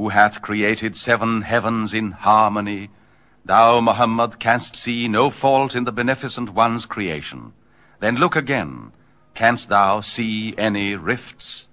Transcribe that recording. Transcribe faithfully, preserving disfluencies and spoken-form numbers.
who hath created seven heavens in harmony, thou, Muhammad, canst see no fault in the Beneficent One's creation. Then look again. Canst thou see any rifts?